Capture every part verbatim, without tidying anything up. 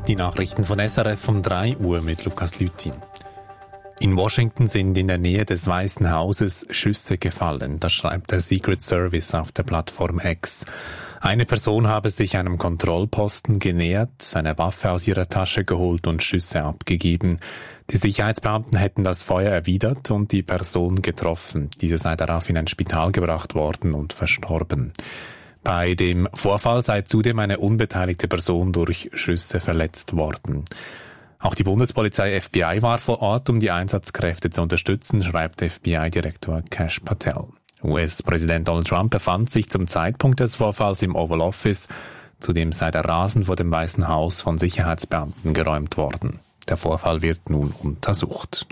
Die Nachrichten von S R F um drei Uhr mit Lukas Lüthi. In Washington sind in der Nähe des Weißen Hauses Schüsse gefallen. Das schreibt der Secret Service auf der Plattform X. Eine Person habe sich einem Kontrollposten genähert, seine Waffe aus ihrer Tasche geholt und Schüsse abgegeben. Die Sicherheitsbeamten hätten das Feuer erwidert und die Person getroffen. Diese sei darauf in ein Spital gebracht worden und verstorben. Bei dem Vorfall sei zudem eine unbeteiligte Person durch Schüsse verletzt worden. Auch die Bundespolizei F B I war vor Ort, um die Einsatzkräfte zu unterstützen, schreibt F B I-Direktor Kash Patel. U S-Präsident Donald Trump befand sich zum Zeitpunkt des Vorfalls im Oval Office. Zudem sei der Rasen vor dem Weißen Haus von Sicherheitsbeamten geräumt worden. Der Vorfall wird nun untersucht.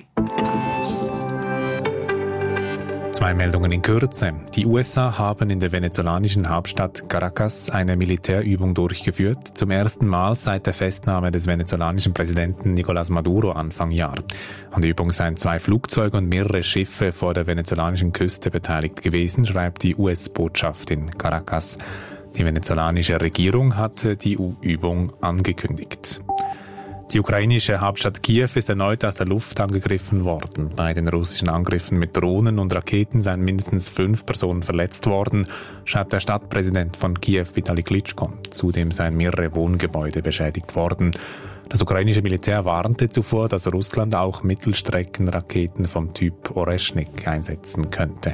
Zwei Meldungen in Kürze. Die U S A haben in der venezolanischen Hauptstadt Caracas eine Militärübung durchgeführt, zum ersten Mal seit der Festnahme des venezolanischen Präsidenten Nicolás Maduro Anfang Jahr. An der Übung seien zwei Flugzeuge und mehrere Schiffe vor der venezolanischen Küste beteiligt gewesen, schreibt die U S-Botschaft in Caracas. Die venezolanische Regierung hatte die Übung angekündigt. Die ukrainische Hauptstadt Kiew ist erneut aus der Luft angegriffen worden. Bei den russischen Angriffen mit Drohnen und Raketen seien mindestens fünf Personen verletzt worden, schreibt der Stadtpräsident von Kiew, Vitali Klitschko. Zudem seien mehrere Wohngebäude beschädigt worden. Das ukrainische Militär warnte zuvor, dass Russland auch Mittelstreckenraketen vom Typ Oreschnik einsetzen könnte.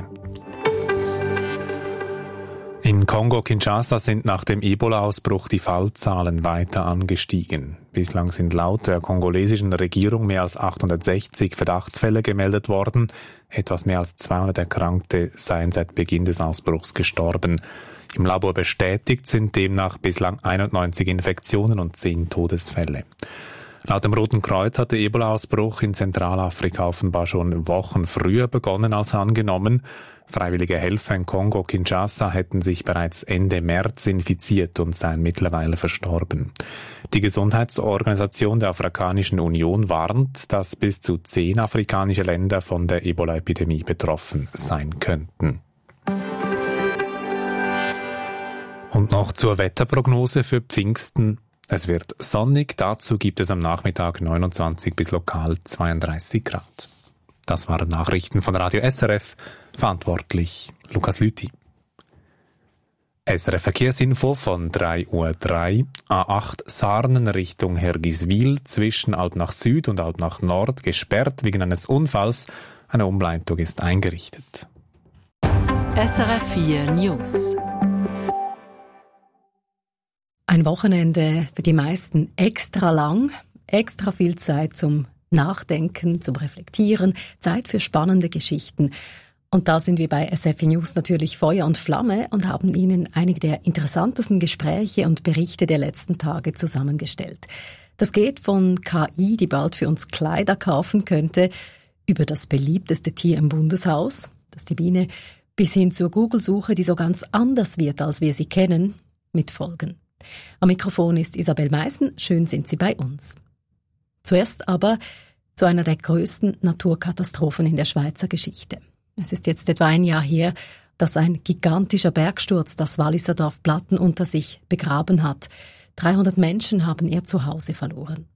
In Kongo-Kinshasa sind nach dem Ebola-Ausbruch die Fallzahlen weiter angestiegen. Bislang sind laut der kongolesischen Regierung mehr als achthundertsechzig Verdachtsfälle gemeldet worden. Etwas mehr als zweihundert Erkrankte seien seit Beginn des Ausbruchs gestorben. Im Labor bestätigt sind demnach bislang einundneunzig Infektionen und zehn Todesfälle. Laut dem Roten Kreuz hat der Ebola-Ausbruch in Zentralafrika offenbar schon Wochen früher begonnen als angenommen. Freiwillige Helfer in Kongo-Kinshasa hätten sich bereits Ende März infiziert und seien mittlerweile verstorben. Die Gesundheitsorganisation der Afrikanischen Union warnt, dass bis zu zehn afrikanische Länder von der Ebola-Epidemie betroffen sein könnten. Und noch zur Wetterprognose für Pfingsten. Es wird sonnig, dazu gibt es am Nachmittag neunundzwanzig bis lokal zweiunddreißig Grad. Das waren Nachrichten von Radio S R F, verantwortlich Lukas Lüthi. S R F Verkehrsinfo von drei Uhr drei, A acht Sarnen Richtung Hergiswil, zwischen Alpnach Süd und Alpnach Nord gesperrt wegen eines Unfalls. Eine Umleitung ist eingerichtet. S R F vier News. Ein Wochenende für die meisten extra lang, extra viel Zeit zum Nachdenken, zum Reflektieren, Zeit für spannende Geschichten. Und da sind wir bei S R F News natürlich Feuer und Flamme und haben Ihnen einige der interessantesten Gespräche und Berichte der letzten Tage zusammengestellt. Das geht von K I, die bald für uns Kleider kaufen könnte, über das beliebteste Tier im Bundeshaus, das ist die Biene, bis hin zur Google-Suche, die so ganz anders wird, als wir sie kennen, mit Folgen. Am Mikrofon ist Isabel Meissen, schön sind Sie bei uns. Zuerst aber zu einer der größten Naturkatastrophen in der Schweizer Geschichte. Es ist jetzt etwa ein Jahr her, dass ein gigantischer Bergsturz das Walliser Dorf Platten unter sich begraben hat. dreihundert Menschen haben ihr Zuhause verloren.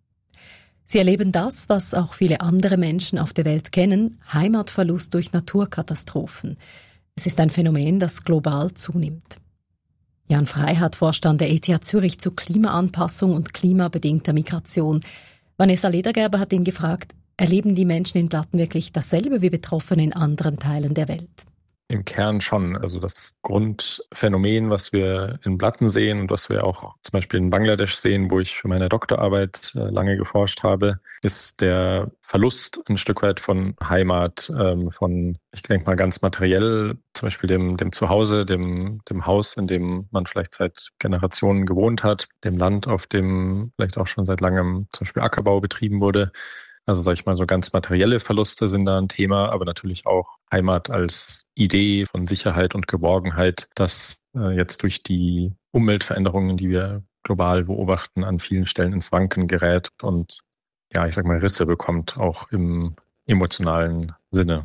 Sie erleben das, was auch viele andere Menschen auf der Welt kennen, Heimatverlust durch Naturkatastrophen. Es ist ein Phänomen, das global zunimmt. Jan Freihardt, Vorstand der E T H Zürich zu Klimaanpassung und klimabedingter Migration. Vanessa Ledergerber hat ihn gefragt, erleben die Menschen in Platten wirklich dasselbe wie Betroffene in anderen Teilen der Welt? Im Kern schon. Also das Grundphänomen, was wir in Platten sehen und was wir auch zum Beispiel in Bangladesch sehen, wo ich für meine Doktorarbeit äh, lange geforscht habe, ist der Verlust ein Stück weit von Heimat, ähm, von, ich denke mal ganz materiell, zum Beispiel dem, dem Zuhause, dem, dem Haus, in dem man vielleicht seit Generationen gewohnt hat, dem Land, auf dem vielleicht auch schon seit langem zum Beispiel Ackerbau betrieben wurde. Also sage ich mal, so ganz materielle Verluste sind da ein Thema, aber natürlich auch Heimat als Idee von Sicherheit und Geborgenheit, das äh, jetzt durch die Umweltveränderungen, die wir global beobachten, an vielen Stellen ins Wanken gerät und ja, ich sag mal, Risse bekommt, auch im emotionalen Sinne.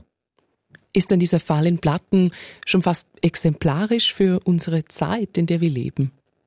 Ist denn dieser Fall in Platten schon fast exemplarisch für unsere Zeit, in der wir leben?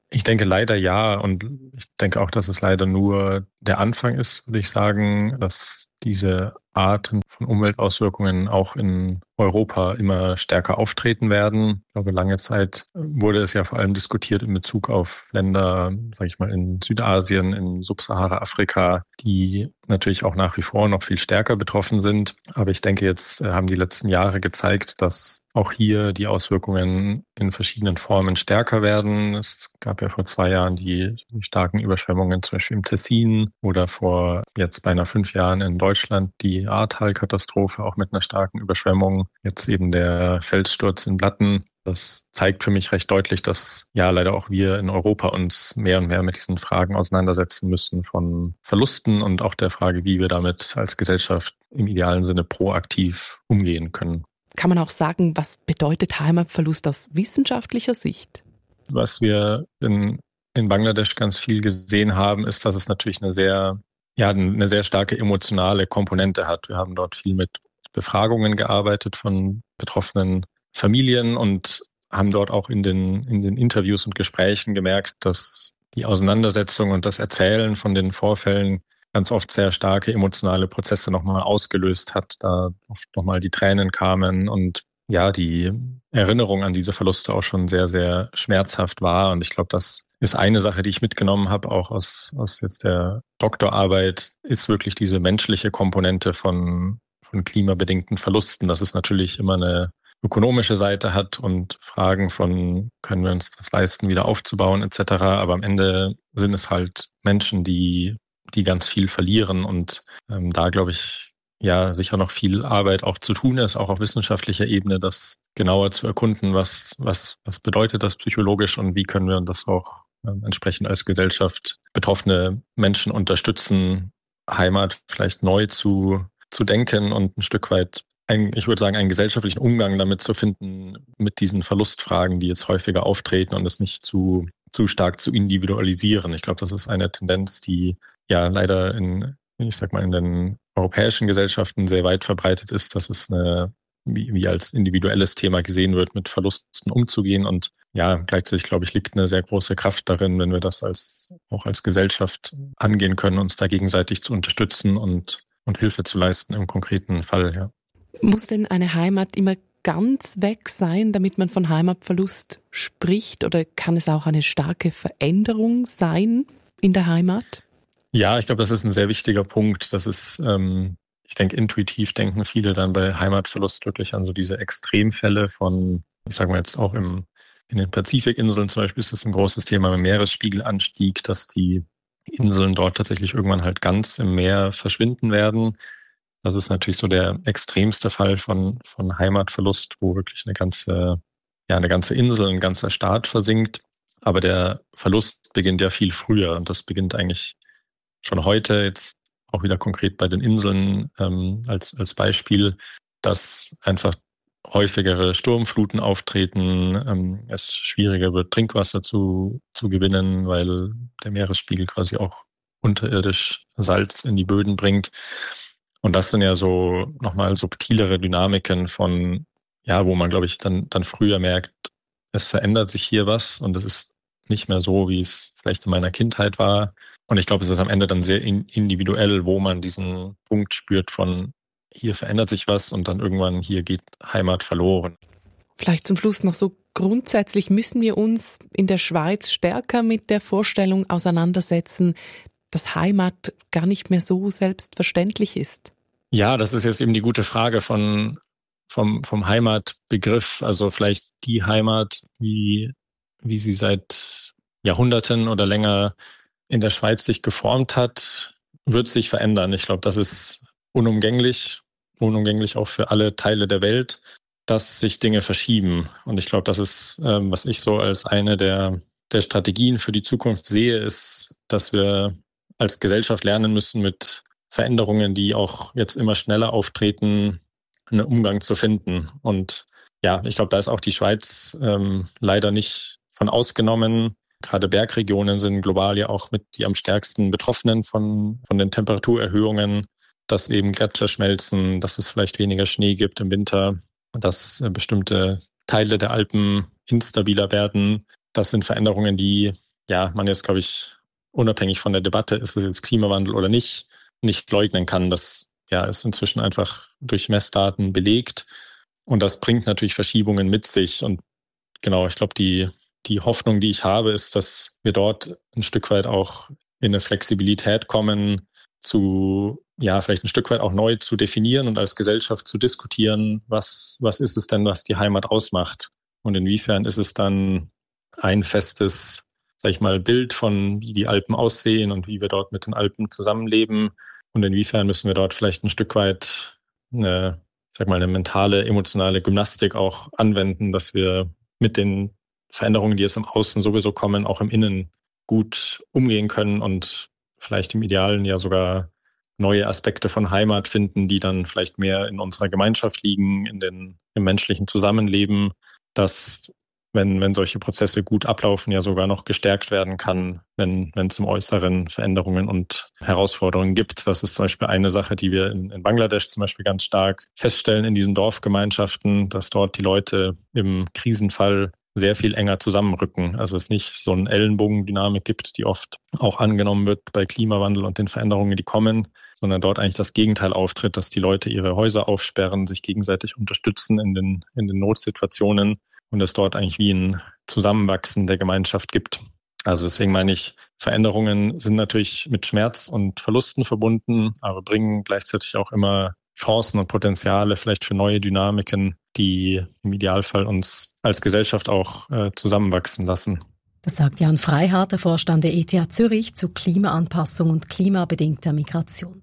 Ich denke leider ja, und ich denke auch, dass es leider nur der Anfang ist, würde ich sagen, dass diese Arten von Umweltauswirkungen auch in Europa immer stärker auftreten werden. Ich glaube, lange Zeit wurde es ja vor allem diskutiert in Bezug auf Länder, sage ich mal, in Südasien, in Subsahara-Afrika, die natürlich auch nach wie vor noch viel stärker betroffen sind. Aber ich denke, jetzt haben die letzten Jahre gezeigt, dass auch hier die Auswirkungen in verschiedenen Formen stärker werden. Es gab ja vor zwei Jahren die, die starken Überschwemmungen, zum Beispiel im Tessin, oder vor jetzt beinahe fünf Jahren in Deutschland die Ahrtal-Katastrophe, auch mit einer starken Überschwemmung. Jetzt eben der Felssturz in Blatten. Das zeigt für mich recht deutlich, dass ja leider auch wir in Europa uns mehr und mehr mit diesen Fragen auseinandersetzen müssen von Verlusten und auch der Frage, wie wir damit als Gesellschaft im idealen Sinne proaktiv umgehen können. Kann man auch sagen, was bedeutet Heimatverlust aus wissenschaftlicher Sicht? Was wir in, in Bangladesch ganz viel gesehen haben, ist, dass es natürlich eine sehr, ja, eine sehr starke emotionale Komponente hat. Wir haben dort viel mit Befragungen gearbeitet von betroffenen Familien und haben dort auch in den, in den Interviews und Gesprächen gemerkt, dass die Auseinandersetzung und das Erzählen von den Vorfällen ganz oft sehr starke emotionale Prozesse nochmal ausgelöst hat, da oft nochmal die Tränen kamen und ja, die Erinnerung an diese Verluste auch schon sehr, sehr schmerzhaft war. Und ich glaube, das ist eine Sache, die ich mitgenommen habe, auch aus, aus jetzt der Doktorarbeit, ist wirklich diese menschliche Komponente von, von klimabedingten Verlusten. Dass es natürlich immer eine ökonomische Seite hat und Fragen von, können wir uns das leisten, wieder aufzubauen et cetera. Aber am Ende sind es halt Menschen, die die ganz viel verlieren und ähm, da glaube ich, ja, sicher noch viel Arbeit auch zu tun ist, auch auf wissenschaftlicher Ebene, das genauer zu erkunden, was, was, was bedeutet das psychologisch und wie können wir das auch ähm, entsprechend als Gesellschaft betroffene Menschen unterstützen, Heimat vielleicht neu zu, zu denken und ein Stück weit, ein, ich würde sagen, einen gesellschaftlichen Umgang damit zu finden, mit diesen Verlustfragen, die jetzt häufiger auftreten und es nicht zu, zu stark zu individualisieren. Ich glaube, das ist eine Tendenz, die ja leider in, ich sag mal, in den europäischen Gesellschaften sehr weit verbreitet ist, dass es eine, wie, wie als individuelles Thema gesehen wird, mit Verlusten umzugehen. Und ja, gleichzeitig, glaube ich, liegt eine sehr große Kraft darin, wenn wir das als auch als Gesellschaft angehen können, uns da gegenseitig zu unterstützen und, und Hilfe zu leisten im konkreten Fall. Ja. Muss denn eine Heimat immer ganz weg sein, damit man von Heimatverlust spricht? Oder kann es auch eine starke Veränderung sein in der Heimat? Ja, ich glaube, das ist ein sehr wichtiger Punkt. Das ist, ähm, ich denke, intuitiv denken viele dann bei Heimatverlust wirklich an so diese Extremfälle von, ich sage mal jetzt auch im, in den Pazifikinseln zum Beispiel ist das ein großes Thema mit Meeresspiegelanstieg, dass die Inseln dort tatsächlich irgendwann halt ganz im Meer verschwinden werden. Das ist natürlich so der extremste Fall von, von Heimatverlust, wo wirklich eine ganze, ja, eine ganze Insel, ein ganzer Staat versinkt. Aber der Verlust beginnt ja viel früher und das beginnt eigentlich schon heute, jetzt auch wieder konkret bei den Inseln ähm, als, als Beispiel, dass einfach häufigere Sturmfluten auftreten, ähm, es schwieriger wird, Trinkwasser zu, zu gewinnen, weil der Meeresspiegel quasi auch unterirdisch Salz in die Böden bringt. Und das sind ja so nochmal subtilere Dynamiken von, ja, wo man, glaube ich, dann, dann früher merkt, es verändert sich hier was und es ist nicht mehr so, wie es vielleicht in meiner Kindheit war. Und ich glaube, es ist am Ende dann sehr individuell, wo man diesen Punkt spürt von, hier verändert sich was und dann irgendwann hier geht Heimat verloren. Vielleicht zum Schluss noch so grundsätzlich, müssen wir uns in der Schweiz stärker mit der Vorstellung auseinandersetzen, dass Heimat gar nicht mehr so selbstverständlich ist? Ja, das ist jetzt eben die gute Frage von, vom, vom Heimatbegriff. Also vielleicht die Heimat, wie, wie sie seit Jahrhunderten oder länger in der Schweiz sich geformt hat, wird sich verändern. Ich glaube, das ist unumgänglich, unumgänglich auch für alle Teile der Welt, dass sich Dinge verschieben. Und ich glaube, das ist, ähm, was ich so als eine der, der Strategien für die Zukunft sehe, ist, dass wir als Gesellschaft lernen müssen, mit Veränderungen, die auch jetzt immer schneller auftreten, einen Umgang zu finden. Und ja, ich glaube, da ist auch die Schweiz ähm, leider nicht von ausgenommen. Gerade Bergregionen sind global ja auch mit die am stärksten Betroffenen von, von den Temperaturerhöhungen, dass eben Gletscher schmelzen, dass es vielleicht weniger Schnee gibt im Winter, dass äh, bestimmte Teile der Alpen instabiler werden. Das sind Veränderungen, die ja, man jetzt, glaube ich, unabhängig von der Debatte, ist es jetzt Klimawandel oder nicht, nicht leugnen kann. Das ja, ist inzwischen einfach durch Messdaten belegt. Und das bringt natürlich Verschiebungen mit sich. Und genau, ich glaube, die, die Hoffnung, die ich habe, ist, dass wir dort ein Stück weit auch in eine Flexibilität kommen, zu, ja, vielleicht ein Stück weit auch neu zu definieren und als Gesellschaft zu diskutieren, was, was ist es denn, was die Heimat ausmacht? Und inwiefern ist es dann ein festes, sag ich mal, Bild von, wie die Alpen aussehen und wie wir dort mit den Alpen zusammenleben? Und inwiefern müssen wir dort vielleicht ein Stück weit eine, sag mal, eine mentale, emotionale Gymnastik auch anwenden, dass wir mit den Veränderungen, die jetzt im Außen sowieso kommen, auch im Innen gut umgehen können und vielleicht im Idealen ja sogar neue Aspekte von Heimat finden, die dann vielleicht mehr in unserer Gemeinschaft liegen, in den, im menschlichen Zusammenleben, dass, wenn, wenn solche Prozesse gut ablaufen, ja sogar noch gestärkt werden kann, wenn, wenn es im Äußeren Veränderungen und Herausforderungen gibt. Das ist zum Beispiel eine Sache, die wir in, in Bangladesch zum Beispiel ganz stark feststellen in diesen Dorfgemeinschaften, dass dort die Leute im Krisenfall sehr viel enger zusammenrücken. Also es nicht so eine Ellenbogendynamik gibt, die oft auch angenommen wird bei Klimawandel und den Veränderungen, die kommen, sondern dort eigentlich das Gegenteil auftritt, dass die Leute ihre Häuser aufsperren, sich gegenseitig unterstützen in den, in den Notsituationen und es dort eigentlich wie ein Zusammenwachsen der Gemeinschaft gibt. Also deswegen meine ich, Veränderungen sind natürlich mit Schmerz und Verlusten verbunden, aber bringen gleichzeitig auch immer Chancen und Potenziale vielleicht für neue Dynamiken, die im Idealfall uns als Gesellschaft auch äh, zusammenwachsen lassen. Das sagt Jan Freihardt, der Vorstand der E T H Zürich zu Klimaanpassung und klimabedingter Migration.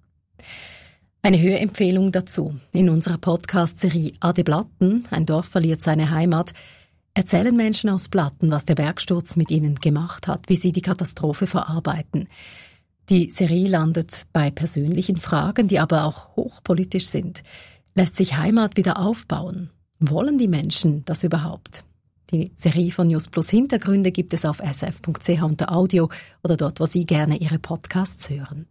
Eine Hörempfehlung dazu. In unserer Podcast-Serie Ade Blatten, ein Dorf verliert seine Heimat, erzählen Menschen aus Blatten, was der Bergsturz mit ihnen gemacht hat, wie sie die Katastrophe verarbeiten. Die Serie landet bei persönlichen Fragen, die aber auch hochpolitisch sind. Lässt sich Heimat wieder aufbauen? Wollen die Menschen das überhaupt? Die Serie von News Plus Hintergründe gibt es auf s f punkt c h unter Audio oder dort, wo Sie gerne Ihre Podcasts hören.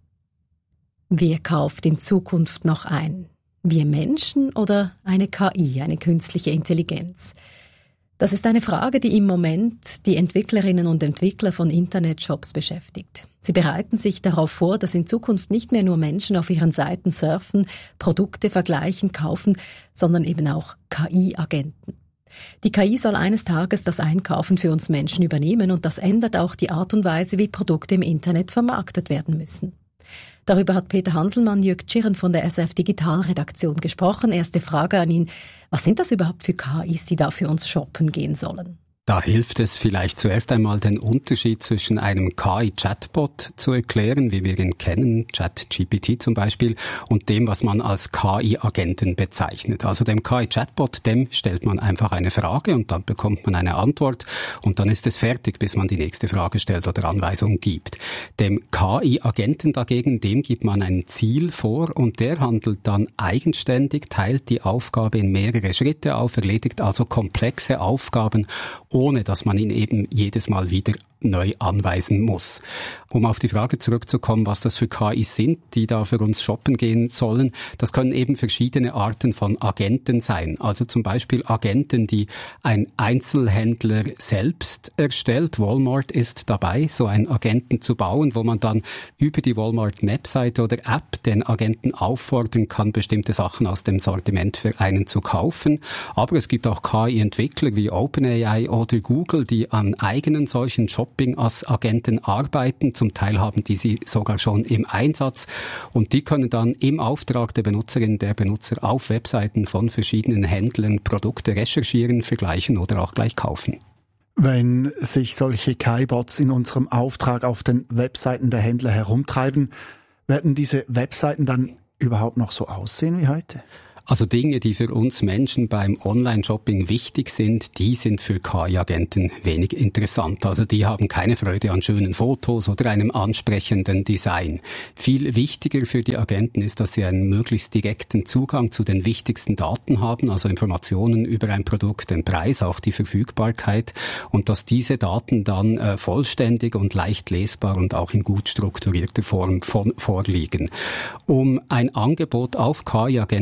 Wer kauft in Zukunft noch ein? Wir Menschen oder eine K I, eine künstliche Intelligenz? Das ist eine Frage, die im Moment die Entwicklerinnen und Entwickler von Internetshops beschäftigt. Sie bereiten sich darauf vor, dass in Zukunft nicht mehr nur Menschen auf ihren Seiten surfen, Produkte vergleichen, kaufen, sondern eben auch K I-Agenten. Die K I soll eines Tages das Einkaufen für uns Menschen übernehmen und das ändert auch die Art und Weise, wie Produkte im Internet vermarktet werden müssen. Darüber hat Peter Hanselmann Jürg Tschirren von der S R F Digitalredaktion gesprochen. Erste Frage an ihn. Was sind das überhaupt für K Is, die da für uns shoppen gehen sollen? Da hilft es vielleicht zuerst einmal, den Unterschied zwischen einem K I-Chatbot zu erklären, wie wir ihn kennen, ChatGPT zum Beispiel, und dem, was man als K I-Agenten bezeichnet. Also dem K I-Chatbot, dem stellt man einfach eine Frage und dann bekommt man eine Antwort und dann ist es fertig, bis man die nächste Frage stellt oder Anweisungen gibt. Dem K I-Agenten dagegen, dem gibt man ein Ziel vor und der handelt dann eigenständig, teilt die Aufgabe in mehrere Schritte auf, erledigt also komplexe Aufgaben, ohne dass man ihn eben jedes Mal wieder neu anweisen muss. Um auf die Frage zurückzukommen, was das für K Is sind, die da für uns shoppen gehen sollen, das können eben verschiedene Arten von Agenten sein. Also zum Beispiel Agenten, die ein Einzelhändler selbst erstellt. Walmart ist dabei, so einen Agenten zu bauen, wo man dann über die Walmart-Webseite oder App den Agenten auffordern kann, bestimmte Sachen aus dem Sortiment für einen zu kaufen. Aber es gibt auch K I-Entwickler wie OpenAI oder Google, die an eigenen solchen Shopping als Agenten arbeiten. Zum Teil haben die sie sogar schon im Einsatz und die können dann im Auftrag der Benutzerin, der Benutzer auf Webseiten von verschiedenen Händlern Produkte recherchieren, vergleichen oder auch gleich kaufen. Wenn sich solche K I-Bots in unserem Auftrag auf den Webseiten der Händler herumtreiben, werden diese Webseiten dann überhaupt noch so aussehen wie heute? Also Dinge, die für uns Menschen beim Online-Shopping wichtig sind, die sind für K I-Agenten wenig interessant. Also die haben keine Freude an schönen Fotos oder einem ansprechenden Design. Viel wichtiger für die Agenten ist, dass sie einen möglichst direkten Zugang zu den wichtigsten Daten haben, also Informationen über ein Produkt, den Preis, auch die Verfügbarkeit und dass diese Daten dann äh, vollständig und leicht lesbar und auch in gut strukturierter Form von, vorliegen. Um ein Angebot auf K I-Agenten auszuprobieren,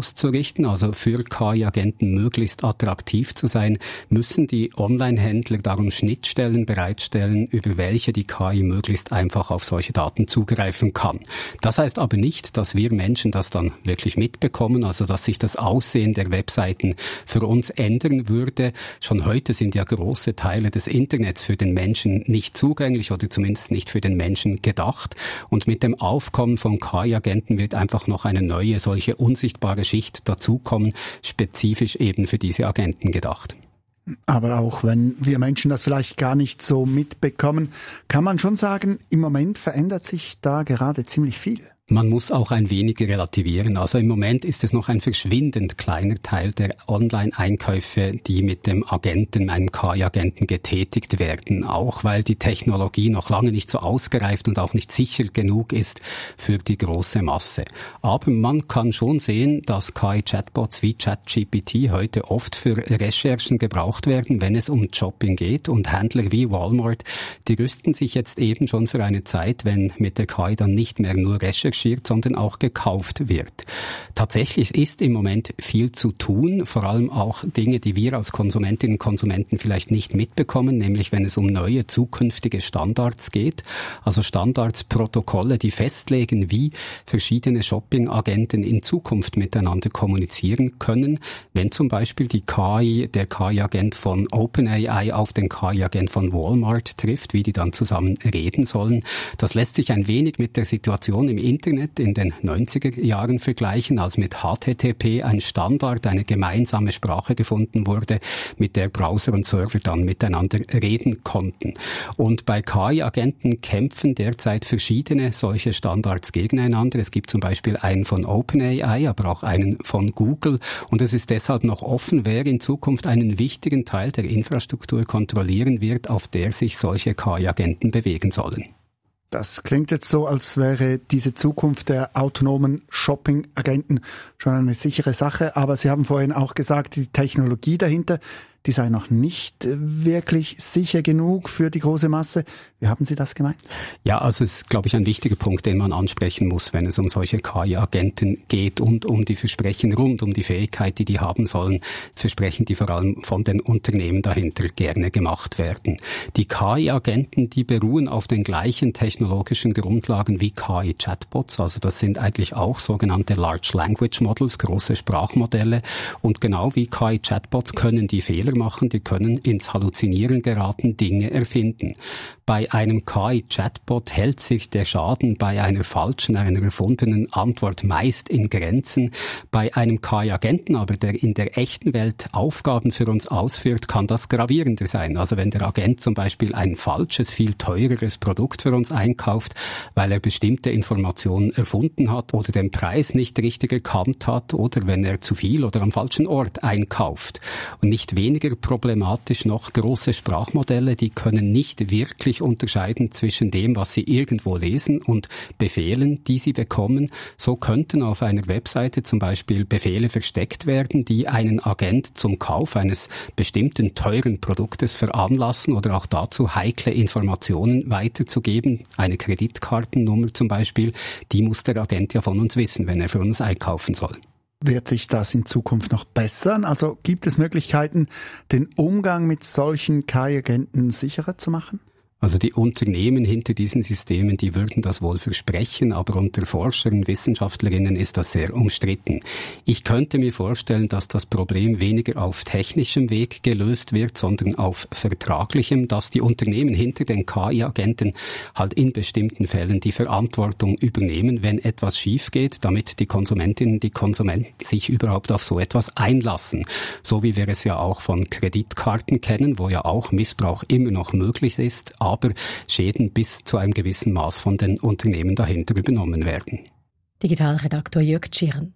auszurichten, also für K I-Agenten möglichst attraktiv zu sein, müssen die Online-Händler darum Schnittstellen bereitstellen, über welche die K I möglichst einfach auf solche Daten zugreifen kann. Das heißt aber nicht, dass wir Menschen das dann wirklich mitbekommen, also dass sich das Aussehen der Webseiten für uns ändern würde. Schon heute sind ja große Teile des Internets für den Menschen nicht zugänglich oder zumindest nicht für den Menschen gedacht. Und mit dem Aufkommen von K I-Agenten wird einfach noch eine neue, solche unsichtbare Schicht dazukommen, spezifisch eben für diese Agenten gedacht. Aber auch wenn wir Menschen das vielleicht gar nicht so mitbekommen, kann man schon sagen, im Moment verändert sich da gerade ziemlich viel. Man muss auch ein wenig relativieren. Also im Moment ist es noch ein verschwindend kleiner Teil der Online-Einkäufe, die mit dem Agenten, einem K I-Agenten getätigt werden. Auch weil die Technologie noch lange nicht so ausgereift und auch nicht sicher genug ist für die große Masse. Aber man kann schon sehen, dass K I-Chatbots wie ChatGPT heute oft für Recherchen gebraucht werden, wenn es um Shopping geht. Und Händler wie Walmart, die rüsten sich jetzt eben schon für eine Zeit, wenn mit der K I dann nicht mehr nur recherchiert, sondern auch gekauft wird. Tatsächlich ist im Moment viel zu tun, vor allem auch Dinge, die wir als Konsumentinnen und Konsumenten vielleicht nicht mitbekommen, nämlich wenn es um neue zukünftige Standards geht, also Standards, Protokolle, die festlegen, wie verschiedene Shopping-Agenten in Zukunft miteinander kommunizieren können, wenn zum Beispiel die K I, der K I-Agent von OpenAI auf den K I-Agent von Walmart trifft, wie die dann zusammen reden sollen. Das lässt sich ein wenig mit der Situation im Internet in den neunziger Jahren vergleichen, als mit H T T P ein Standard, eine gemeinsame Sprache gefunden wurde, mit der Browser und Server dann miteinander reden konnten. Und bei K I-Agenten kämpfen derzeit verschiedene solche Standards gegeneinander. Es gibt zum Beispiel einen von OpenAI, aber auch einen von Google. Und es ist deshalb noch offen, wer in Zukunft einen wichtigen Teil der Infrastruktur kontrollieren wird, auf der sich solche K I-Agenten bewegen sollen. Das klingt jetzt so, als wäre diese Zukunft der autonomen Shopping-Agenten schon eine sichere Sache. Aber Sie haben vorhin auch gesagt, die Technologie dahinter, die sei noch nicht wirklich sicher genug für die große Masse. Wie haben Sie das gemeint? Ja, also es ist, glaube ich, ein wichtiger Punkt, den man ansprechen muss, wenn es um solche K I-Agenten geht und um die Versprechen rund um die Fähigkeit, die die haben sollen, Versprechen, die vor allem von den Unternehmen dahinter gerne gemacht werden. Die K I-Agenten, die beruhen auf den gleichen technologischen Grundlagen wie K I-Chatbots, also das sind eigentlich auch sogenannte Large Language Models, große Sprachmodelle, und genau wie K I-Chatbots können die Fehler machen, die können ins Halluzinieren geraten, Dinge erfinden. Bei einem K I-Chatbot hält sich der Schaden bei einer falschen, einer erfundenen Antwort meist in Grenzen. Bei einem K I-Agenten aber, der in der echten Welt Aufgaben für uns ausführt, kann das gravierender sein. Also wenn der Agent zum Beispiel ein falsches, viel teureres Produkt für uns einkauft, weil er bestimmte Informationen erfunden hat oder den Preis nicht richtig erkannt hat oder wenn er zu viel oder am falschen Ort einkauft. Und nicht weniger problematisch noch große Sprachmodelle, die können nicht wirklich unterscheiden zwischen dem, was sie irgendwo lesen und Befehlen, die sie bekommen. So könnten auf einer Webseite zum Beispiel Befehle versteckt werden, die einen Agent zum Kauf eines bestimmten teuren Produktes veranlassen oder auch dazu, heikle Informationen weiterzugeben. Eine Kreditkartennummer zum Beispiel, die muss der Agent ja von uns wissen, wenn er für uns einkaufen soll. Wird sich das in Zukunft noch bessern? Also gibt es Möglichkeiten, den Umgang mit solchen K I-Agenten sicherer zu machen? Also die Unternehmen hinter diesen Systemen, die würden das wohl versprechen, aber unter Forschern, Wissenschaftlerinnen ist das sehr umstritten. Ich könnte mir vorstellen, dass das Problem weniger auf technischem Weg gelöst wird, sondern auf vertraglichem, dass die Unternehmen hinter den K I-Agenten halt in bestimmten Fällen die Verantwortung übernehmen, wenn etwas schief geht, damit die Konsumentinnen, die Konsumenten sich überhaupt auf so etwas einlassen. So wie wir es ja auch von Kreditkarten kennen, wo ja auch Missbrauch immer noch möglich ist, aber Schäden bis zu einem gewissen Maß von den Unternehmen dahinter übernommen werden. Digitalredaktor Jörg Tschirn.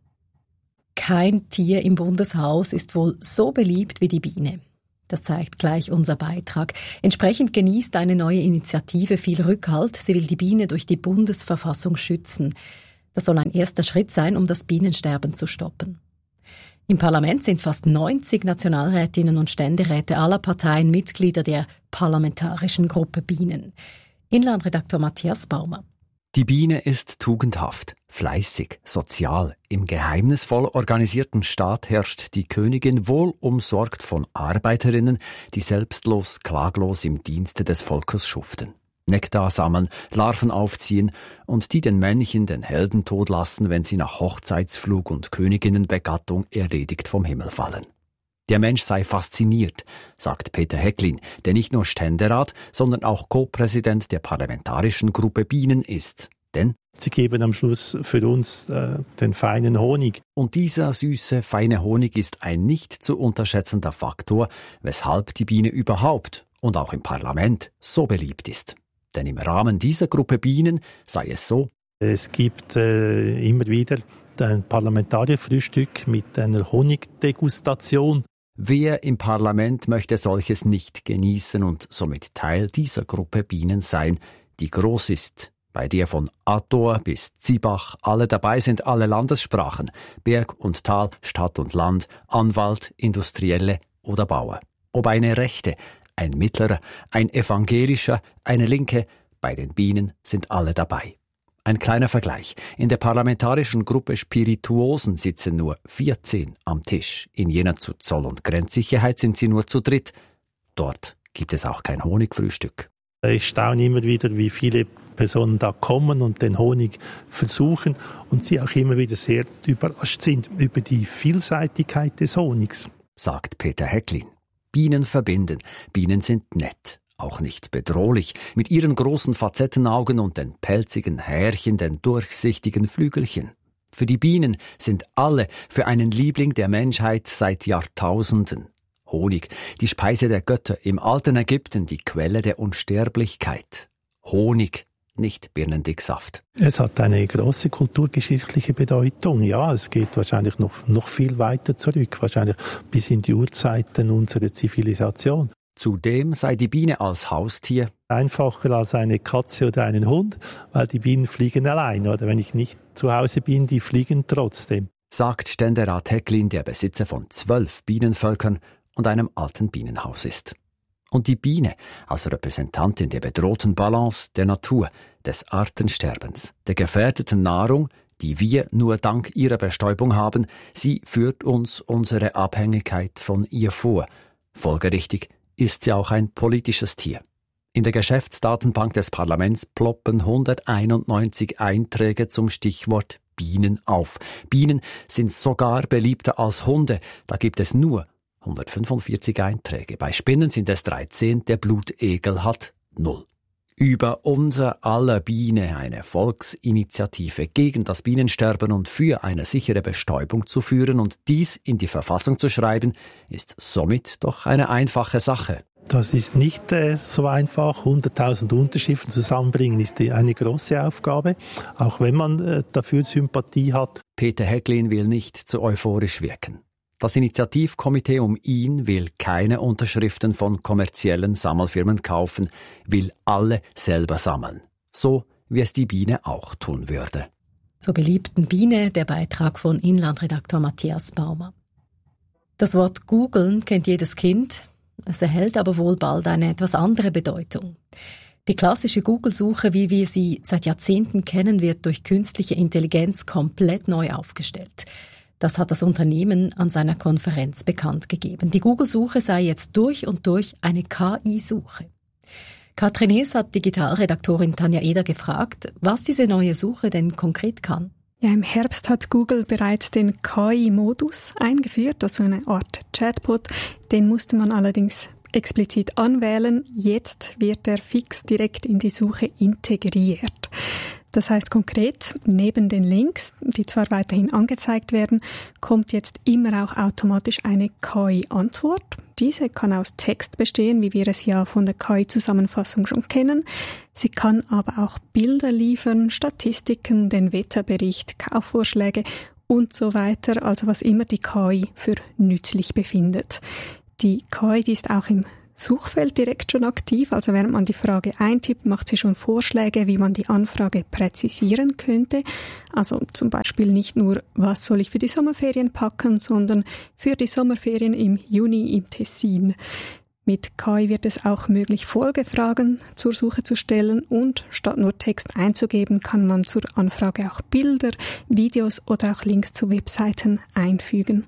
Kein Tier im Bundeshaus ist wohl so beliebt wie die Biene. Das zeigt gleich unser Beitrag. Entsprechend genießt eine neue Initiative viel Rückhalt. Sie will die Biene durch die Bundesverfassung schützen. Das soll ein erster Schritt sein, um das Bienensterben zu stoppen. Im Parlament sind fast neunzig Nationalrätinnen und Ständeräte aller Parteien Mitglieder der Parlamentarischen Gruppe Bienen. Inlandredaktor Matthias Baumer. Die Biene ist tugendhaft, fleißig, sozial. Im geheimnisvoll organisierten Staat herrscht die Königin wohl umsorgt von Arbeiterinnen, die selbstlos, klaglos im Dienste des Volkes schuften. Nektar sammeln, Larven aufziehen und die den Männchen den Heldentod lassen, wenn sie nach Hochzeitsflug und Königinnenbegattung erledigt vom Himmel fallen. Der Mensch sei fasziniert, sagt Peter Häcklin, der nicht nur Ständerat, sondern auch Co-Präsident der parlamentarischen Gruppe Bienen ist. Denn sie geben am Schluss für uns äh, den feinen Honig. Und dieser süße, feine Honig ist ein nicht zu unterschätzender Faktor, weshalb die Biene überhaupt und auch im Parlament so beliebt ist. Denn im Rahmen dieser Gruppe Bienen sei es so: Es gibt äh, immer wieder ein Parlamentarierfrühstück mit einer Honigdegustation. Wer im Parlament möchte solches nicht genießen und somit Teil dieser Gruppe Bienen sein, die groß ist, bei der von Ator bis Zibach alle dabei sind, alle Landessprachen, Berg und Tal, Stadt und Land, Anwalt, Industrielle oder Bauer. Ob eine Rechte, ein Mittlerer, ein Evangelischer, eine Linke, bei den Bienen sind alle dabei. Ein kleiner Vergleich. In der parlamentarischen Gruppe Spirituosen sitzen nur vierzehn am Tisch. In jener zu Zoll- und Grenzsicherheit sind sie nur zu dritt. Dort gibt es auch kein Honigfrühstück. Ich staune immer wieder, wie viele Personen da kommen und den Honig versuchen und sie auch immer wieder sehr überrascht sind über die Vielseitigkeit des Honigs, sagt Peter Häcklin. Bienen verbinden. Bienen sind nett. Auch nicht bedrohlich, mit ihren großen Facettenaugen und den pelzigen Härchen, den durchsichtigen Flügelchen. Für die Bienen sind alle für einen Liebling der Menschheit seit Jahrtausenden. Honig, die Speise der Götter, im alten Ägypten die Quelle der Unsterblichkeit. Honig, nicht Birnendicksaft. Es hat eine große kulturgeschichtliche Bedeutung. Ja, es geht wahrscheinlich noch, noch viel weiter zurück, wahrscheinlich bis in die Urzeiten unserer Zivilisation. Zudem sei die Biene als Haustier einfacher als eine Katze oder einen Hund, weil die Bienen fliegen allein. Oder wenn ich nicht zu Hause bin, die fliegen trotzdem. Sagt Ständerat Häcklin, der Besitzer von zwölf Bienenvölkern und einem alten Bienenhaus ist. Und die Biene als Repräsentantin der bedrohten Balance der Natur, des Artensterbens, der gefährdeten Nahrung, die wir nur dank ihrer Bestäubung haben, sie führt uns unsere Abhängigkeit von ihr vor. Folgerichtig ist sie auch ein politisches Tier. In der Geschäftsdatenbank des Parlaments ploppen hunderteinundneunzig Einträge zum Stichwort Bienen auf. Bienen sind sogar beliebter als Hunde. Da gibt es nur hundertfünfundvierzig Einträge. Bei Spinnen sind es dreizehn, der Blutegel hat null. Über unser aller Biene eine Volksinitiative gegen das Bienensterben und für eine sichere Bestäubung zu führen und dies in die Verfassung zu schreiben, ist somit doch eine einfache Sache. Das ist nicht äh, so einfach. hunderttausend Unterschriften zusammenbringen ist eine große Aufgabe, auch wenn man äh, dafür Sympathie hat. Peter Häcklin will nicht zu euphorisch wirken. Das Initiativkomitee um ihn will keine Unterschriften von kommerziellen Sammelfirmen kaufen, will alle selber sammeln. So wie es die Biene auch tun würde. Zur beliebten Biene der Beitrag von Inlandredaktor Matthias Baumer. Das Wort googeln kennt jedes Kind, es erhält aber wohl bald eine etwas andere Bedeutung. Die klassische Google-Suche, wie wir sie seit Jahrzehnten kennen, wird durch künstliche Intelligenz komplett neu aufgestellt. Das hat das Unternehmen an seiner Konferenz bekannt gegeben. Die Google-Suche sei jetzt durch und durch eine K I-Suche. Katrin Hees hat Digitalredaktorin Tanja Eder gefragt, was diese neue Suche denn konkret kann. Ja, im Herbst hat Google bereits den K I-Modus eingeführt, also eine Art Chatbot. Den musste man allerdings explizit anwählen. Jetzt wird er fix direkt in die Suche integriert. Das heißt konkret, neben den Links, die zwar weiterhin angezeigt werden, kommt jetzt immer auch automatisch eine K I-Antwort. Diese kann aus Text bestehen, wie wir es ja von der K I-Zusammenfassung schon kennen. Sie kann aber auch Bilder liefern, Statistiken, den Wetterbericht, Kaufvorschläge und so weiter, also was immer die K I für nützlich befindet. Die K I, die ist auch im Suchfeld direkt schon aktiv, also während man die Frage eintippt, macht sie schon Vorschläge, wie man die Anfrage präzisieren könnte. Also zum Beispiel nicht nur, was soll ich für die Sommerferien packen, sondern für die Sommerferien im Juni im Tessin. Mit K I wird es auch möglich, Folgefragen zur Suche zu stellen und statt nur Text einzugeben, kann man zur Anfrage auch Bilder, Videos oder auch Links zu Webseiten einfügen.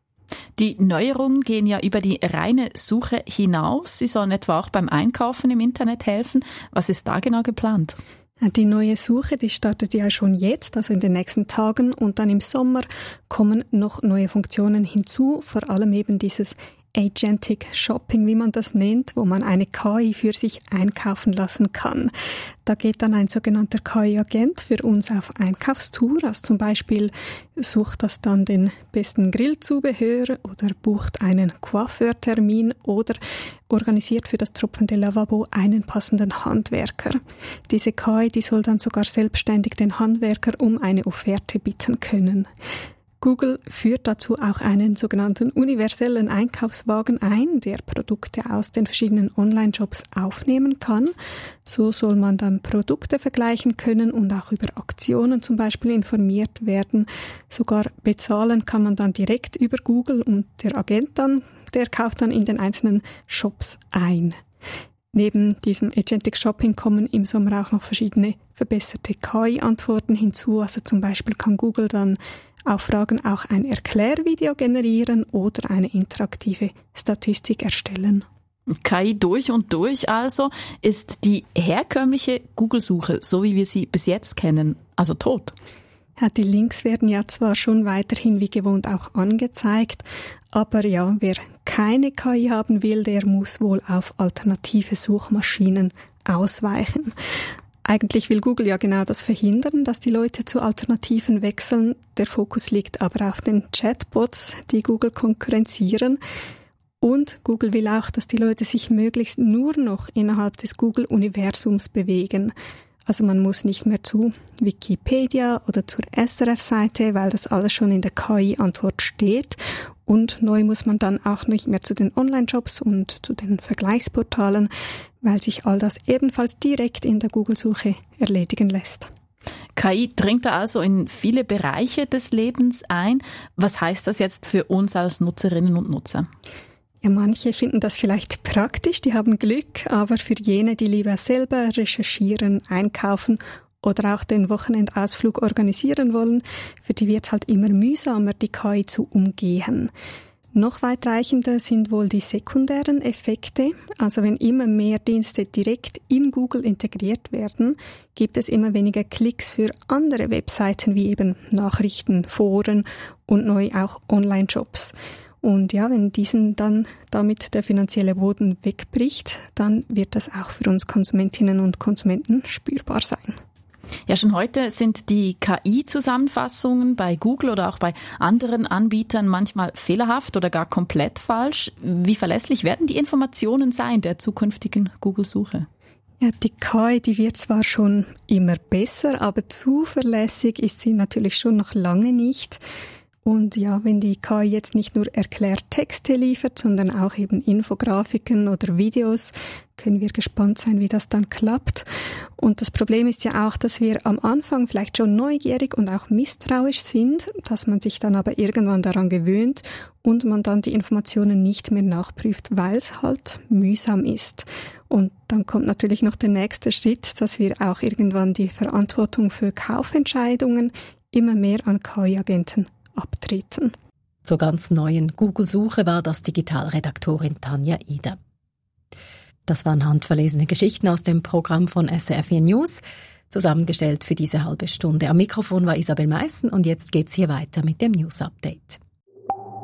Die Neuerungen gehen ja über die reine Suche hinaus. Sie sollen etwa auch beim Einkaufen im Internet helfen. Was ist da genau geplant? Die neue Suche, die startet ja schon jetzt, also in den nächsten Tagen, und dann im Sommer kommen noch neue Funktionen hinzu, vor allem eben dieses Agentic Shopping, wie man das nennt, wo man eine K I für sich einkaufen lassen kann. Da geht dann ein sogenannter K I-Agent für uns auf Einkaufstour, also zum Beispiel sucht das dann den besten Grillzubehör oder bucht einen Coiffeurtermin oder organisiert für das tropfende Lavabo einen passenden Handwerker. Diese K I, die soll dann sogar selbstständig den Handwerker um eine Offerte bitten können. Google führt dazu auch einen sogenannten universellen Einkaufswagen ein, der Produkte aus den verschiedenen Online-Shops aufnehmen kann. So soll man dann Produkte vergleichen können und auch über Aktionen zum Beispiel informiert werden. Sogar bezahlen kann man dann direkt über Google und der Agent dann, der kauft dann in den einzelnen Shops ein. Neben diesem Agentic Shopping kommen im Sommer auch noch verschiedene verbesserte K I-Antworten hinzu. Also zum Beispiel kann Google dann auf Fragen auch ein Erklärvideo generieren oder eine interaktive Statistik erstellen. K I durch und durch also. Ist die herkömmliche Google-Suche, so wie wir sie bis jetzt kennen, also tot? Ja, die Links werden ja zwar schon weiterhin wie gewohnt auch angezeigt, aber ja, wer keine K I haben will, der muss wohl auf alternative Suchmaschinen ausweichen. Eigentlich will Google ja genau das verhindern, dass die Leute zu Alternativen wechseln. Der Fokus liegt aber auf den Chatbots, die Google konkurrenzieren. Und Google will auch, dass die Leute sich möglichst nur noch innerhalb des Google-Universums bewegen. Also man muss nicht mehr zu Wikipedia oder zur S R F-Seite, weil das alles schon in der K I-Antwort steht. Und neu muss man dann auch nicht mehr zu den Online-Shops und zu den Vergleichsportalen, weil sich all das ebenfalls direkt in der Google-Suche erledigen lässt. K I dringt da also in viele Bereiche des Lebens ein. Was heißt das jetzt für uns als Nutzerinnen und Nutzer? Ja, manche finden das vielleicht praktisch, die haben Glück, aber für jene, die lieber selber recherchieren, einkaufen oder auch den Wochenendausflug organisieren wollen, für die wird es halt immer mühsamer, die K I zu umgehen. Noch weitreichender sind wohl die sekundären Effekte. Also wenn immer mehr Dienste direkt in Google integriert werden, gibt es immer weniger Klicks für andere Webseiten wie eben Nachrichten, Foren und neu auch Online-Shops. Und ja, wenn diesen dann damit der finanzielle Boden wegbricht, dann wird das auch für uns Konsumentinnen und Konsumenten spürbar sein. Ja, schon heute sind die K I-Zusammenfassungen bei Google oder auch bei anderen Anbietern manchmal fehlerhaft oder gar komplett falsch. Wie verlässlich werden die Informationen sein der zukünftigen Google-Suche? Ja, die K I, die wird zwar schon immer besser, aber zuverlässig ist sie natürlich schon noch lange nicht. Und ja, wenn die K I jetzt nicht nur Erklärtexte liefert, sondern auch eben Infografiken oder Videos, können wir gespannt sein, wie das dann klappt. Und das Problem ist ja auch, dass wir am Anfang vielleicht schon neugierig und auch misstrauisch sind, dass man sich dann aber irgendwann daran gewöhnt und man dann die Informationen nicht mehr nachprüft, weil es halt mühsam ist. Und dann kommt natürlich noch der nächste Schritt, dass wir auch irgendwann die Verantwortung für Kaufentscheidungen immer mehr an K I-Agenten abtreten. Zur ganz neuen Google-Suche war das Digitalredaktorin Tanja Eder. Das waren handverlesene Geschichten aus dem Programm von S R F vier News, zusammengestellt für diese halbe Stunde. Am Mikrofon war Isabel Meissen und jetzt geht's hier weiter mit dem News Update.